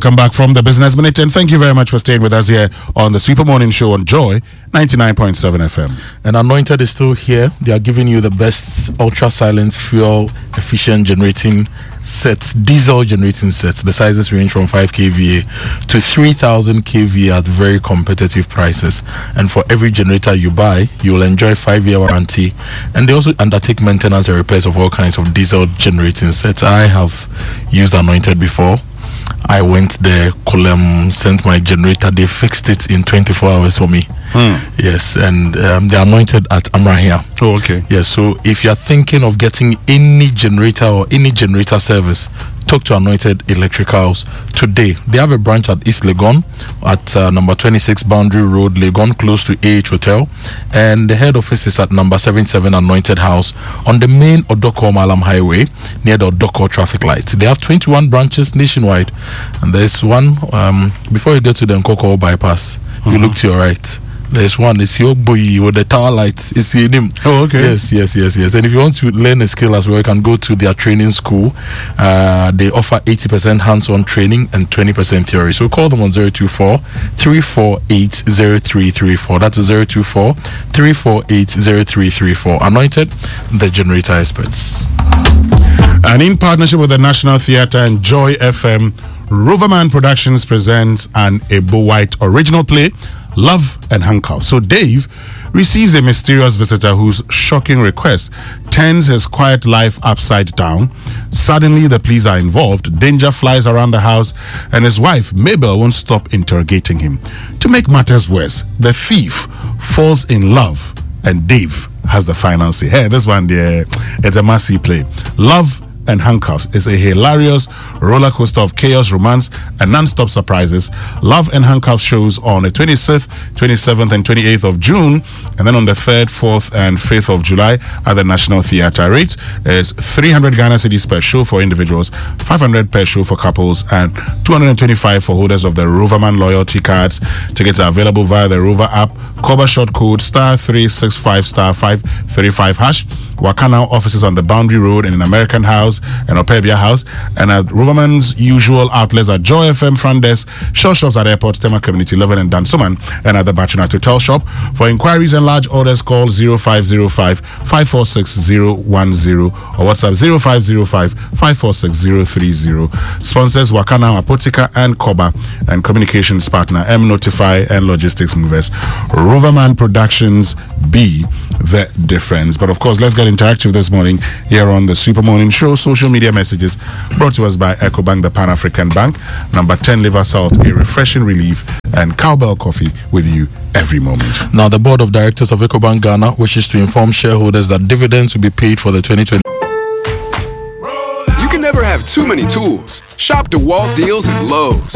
Welcome back from the Business Minute, and thank you very much for staying with us here on the Super Morning Show on Joy 99.7 FM. And Anointed is still here. They are giving you the best ultra-silent, fuel-efficient generating sets, diesel generating sets. The sizes range from 5 kVA to 3,000 kVA at very competitive prices. And for every generator you buy, you will enjoy 5-year warranty. And they also undertake maintenance and repairs of all kinds of diesel generating sets. I have used Anointed before. I went there, sent my generator. They fixed it in 24 hours for me. Yes, and they're Anointed at Amrahia. Oh, okay. Yes, so if you're thinking of getting any generator or any generator service, talk to Anointed Electricals today. They have a branch at East Legon at number 26 Boundary Road, Legon, close to AH Hotel. And the head office is at number 77 Anointed House on the main Odoko Malam Highway near the Odoko traffic light. They have 21 branches nationwide. And there's one, before you get to the Nkoko bypass, you look to your right. There's one, it's your boy with the tower lights. It's in him. Oh, okay. Yes. And if you want to learn a skill as well, you can go to their training school. They offer 80% hands-on training and 20% theory. So call them on 024-348-0334. That's 024-348-0334. Anointed, the generator experts. And in partnership with the National Theatre and Joy FM, Roverman Productions presents an Ebo White original play, Love and Handcuffs. So Dave receives a mysterious visitor whose shocking request turns his quiet life upside down. Suddenly, the police are involved. Danger flies around the house, and his wife, Mabel, won't stop interrogating him. To make matters worse, the thief falls in love, and Dave has the final say. Hey, this one there, it's a must-see play. Love and Handcuffs is a hilarious roller coaster of chaos, romance, and non-stop surprises. Love and Handcuffs shows on the 26th, 27th, and 28th of June, and then on the 3rd, 4th, and 5th of July at the National Theatre. Rates is 300 Ghana cedis per show for individuals, 500 per show for couples, and 225 for holders of the Roverman loyalty cards. Tickets are available via the Rover app. Cover short code *365*535#. Wakana offices on the Boundary Road and in American House and Opebia House, and at Roverman's usual outlets at Joy FM front desk, Shell Shops at Airport, Tema Community 11 and Dansoman, and at the Bachinat Hotel shop. For inquiries and large orders, call 0505-546-010 or WhatsApp 0505-546-030. Sponsors Wakana, Apotica and Koba, and communications partner M Notify and Logistics Movers. Roverman Productions, be the difference. But of course, let's get interactive this morning here on the Super Morning Show. Social media messages brought to us by EcoBank, the Pan-African Bank, number 10 Liver Salt, a refreshing relief, and Cowbell Coffee with you every moment. Now, the board of directors of EcoBank Ghana wishes to inform shareholders that dividends will be paid for the 2020. You can never have too many tools. Shop DeWalt deals at Lowe's.